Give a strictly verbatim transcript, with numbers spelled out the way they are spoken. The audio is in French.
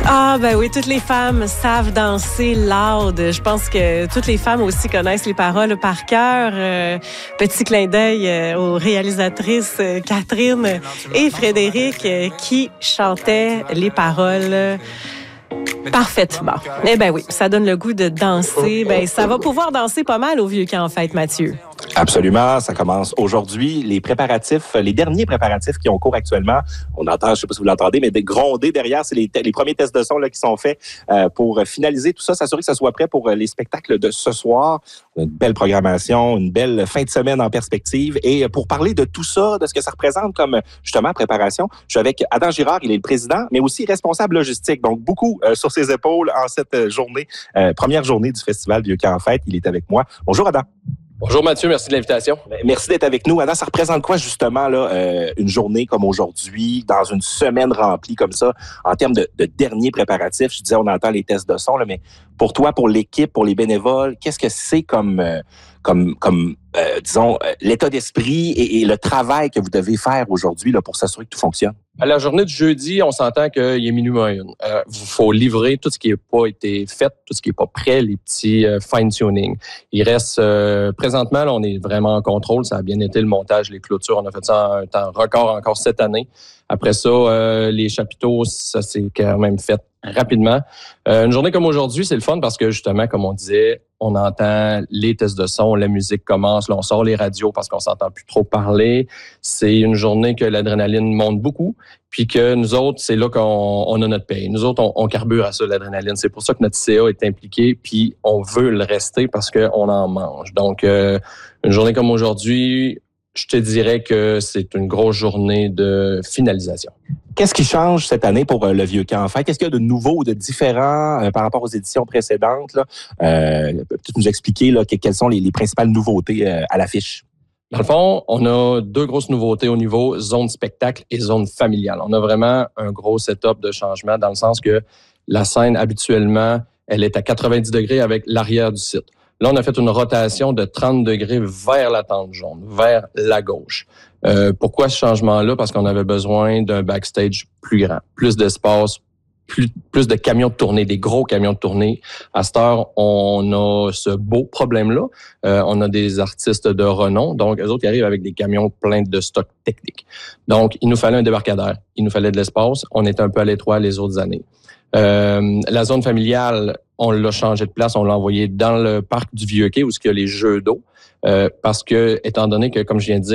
Ah ben oui, toutes les femmes savent danser loud. Je pense que toutes les femmes aussi connaissent les paroles par cœur. Euh, petit clin d'œil euh, aux réalisatrices euh, Catherine et Frédéric euh, qui chantaient les paroles euh, parfaitement. Eh ben oui, ça donne le goût de danser. Ben ça va pouvoir danser pas mal au Vieux Camp en fête, Mathieu. Absolument, ça commence aujourd'hui. Les préparatifs, les derniers préparatifs qui ont cours actuellement, on entend, je ne sais pas si vous l'entendez, mais des gronder derrière, c'est les, les premiers tests de son là, qui sont faits euh, pour finaliser tout ça, s'assurer que ça soit prêt pour les spectacles de ce soir. Une belle programmation, une belle fin de semaine en perspective. Et pour parler de tout ça, de ce que ça représente comme justement préparation, je suis avec Adam Girard, il est le président, mais aussi responsable logistique. Donc beaucoup euh, sur ses épaules en cette journée, euh, première journée du Festival Vieux Camp en fête. Il est avec moi. Bonjour Adam. Bonjour Mathieu, merci de l'invitation. Merci d'être avec nous. Adam, ça représente quoi justement là, euh, une journée comme aujourd'hui, dans une semaine remplie comme ça, en termes de, de derniers préparatifs? Je disais, on entend les tests de son, là, mais pour toi, pour l'équipe, pour les bénévoles, qu'est-ce que c'est comme, euh, comme, comme euh, disons, euh, l'état d'esprit et, et le travail que vous devez faire aujourd'hui là, pour s'assurer que tout fonctionne? À la journée du jeudi, on s'entend qu'il est minuit moins une. Euh, il faut livrer tout ce qui n'a pas été fait, tout ce qui n'est pas prêt, les petits euh, fine-tuning. Il reste, euh, présentement, là, on est vraiment en contrôle. Ça a bien été le montage, les clôtures. On a fait ça en un temps record encore cette année. Après ça, euh, les chapiteaux, ça s'est quand même fait rapidement. Euh, une journée comme aujourd'hui, c'est le fun parce que justement, comme on disait, on entend les tests de son, la musique commence, là, on sort les radios parce qu'on s'entend plus trop parler. C'est une journée que l'adrénaline monte beaucoup, puis que nous autres, c'est là qu'on on a notre paye. Nous autres, on, on carbure à ça, l'adrénaline. C'est pour ça que notre C A est impliqué, puis on veut le rester parce qu'on en mange. Donc, euh, une journée comme aujourd'hui, je te dirais que c'est une grosse journée de finalisation. Qu'est-ce qui change cette année pour euh, le Vieux Camp en fête? Qu'est-ce qu'il y a de nouveau ou de différent euh, par rapport aux éditions précédentes? Là? Euh, peux-tu nous expliquer là, quelles sont les, les principales nouveautés euh, à l'affiche? Dans le fond, on a deux grosses nouveautés au niveau zone spectacle et zone familiale. On a vraiment un gros setup de changement dans le sens que la scène, habituellement, elle est à quatre-vingt-dix degrés avec l'arrière du site. Là, on a fait une rotation de trente degrés vers la tente jaune, vers la gauche. Euh, pourquoi ce changement-là? Parce qu'on avait besoin d'un backstage plus grand, plus d'espace, plus, plus de camions de tournée, des gros camions de tournée. À cette heure, on a ce beau problème-là. Euh, on a des artistes de renom, donc eux autres qui arrivent avec des camions pleins de stock technique. Donc, il nous fallait un débarcadère, il nous fallait de l'espace. On était un peu à l'étroit les autres années. Euh, la zone familiale, on l'a changé de place, on l'a envoyé dans le parc du Vieux-Quai où il y a les jeux d'eau, euh, parce que, étant donné que, comme je viens de dire,